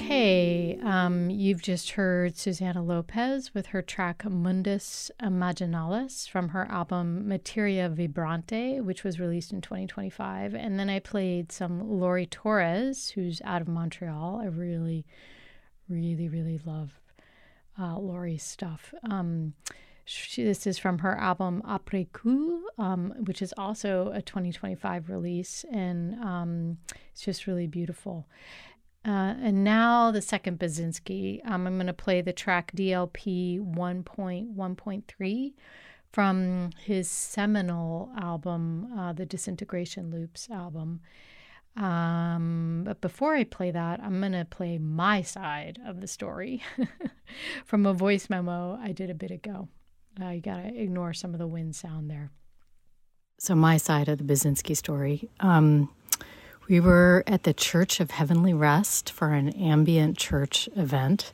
Hey, you've just heard Susana Lopez with her track Mundus Imaginalis from her album Materia Vibrante, which was released in 2025. And then I played some Lori Torres, who's out of Montreal. I really, really, really love Lori's stuff. This is from her album Après Coup, which is also a 2025 release, and it's just really beautiful. And now the second Basinski. I'm going to play the track DLP 1.1.3 from his seminal album, the Disintegration Loops album. But before I play that, I'm going to play my side of the story from a voice memo I did a bit ago. You got to ignore some of the wind sound there. So my side of the Basinski story. We were at the Church of Heavenly Rest for an ambient church event,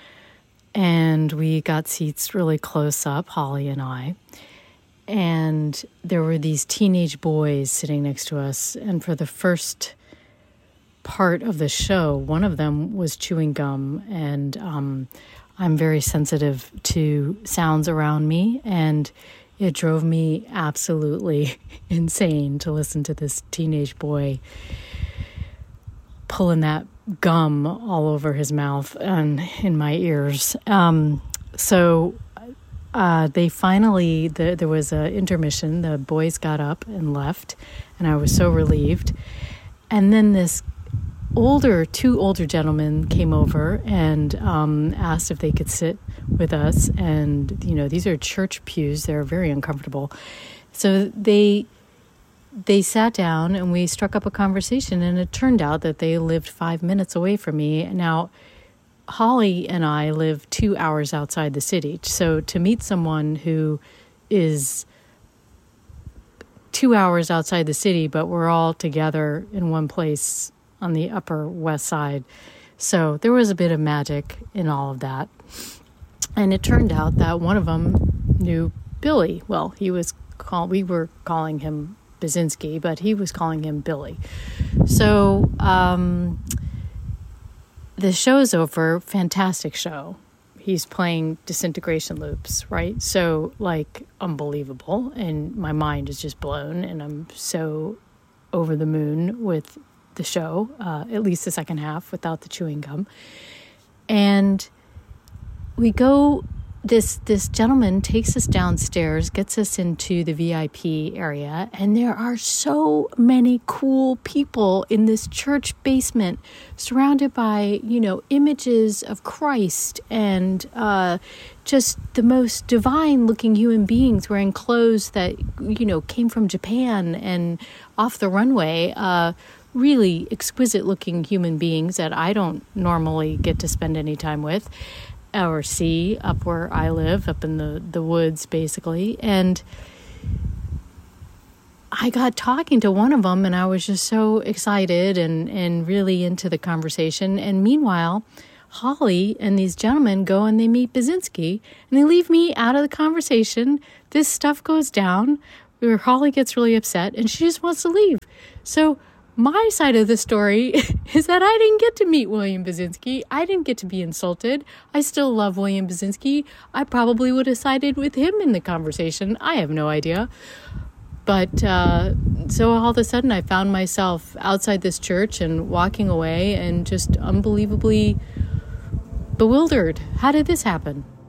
and we got seats really close up, Holly and I, and there were these teenage boys sitting next to us, and for the first part of the show, one of them was chewing gum, and I'm very sensitive to sounds around me, and it drove me absolutely insane to listen to this teenage boy pulling that gum all over his mouth and in my ears. So they finally, there was an intermission. The boys got up and left, and I was so relieved. And then this two older gentlemen came over and asked if they could sit with us. And, these are church pews. They're very uncomfortable. So they sat down and we struck up a conversation, and it turned out that they lived 5 minutes away from me. Now, Holly and I live 2 hours outside the city. So to meet someone who is 2 hours outside the city, but we're all together in one place on the Upper West Side. So there was a bit of magic in all of that. And it turned out that one of them knew Billy. Well, we were calling him Basinski, but he was calling him Billy. So the show's over. Fantastic show. He's playing Disintegration Loops, right? So, unbelievable. And my mind is just blown, and I'm so over the moon with the show, at least the second half without the chewing gum. And we go, this gentleman takes us downstairs, gets us into the VIP area, and there are so many cool people in this church basement surrounded by, images of Christ and just the most divine looking human beings wearing clothes that, came from Japan and off the runway. Really exquisite looking human beings that I don't normally get to spend any time with or see up where I live, up in the woods, basically. And I got talking to one of them, and I was just so excited and really into the conversation. And meanwhile, Holly and these gentlemen go and they meet Basinski, and they leave me out of the conversation. This stuff goes down where Holly gets really upset, and she just wants to leave. So my side of the story is that I didn't get to meet William Basinski. I didn't get to be insulted. I still love William Basinski. I probably would have sided with him in the conversation. I have no idea. But so all of a sudden I found myself outside this church and walking away and just unbelievably bewildered. How did this happen?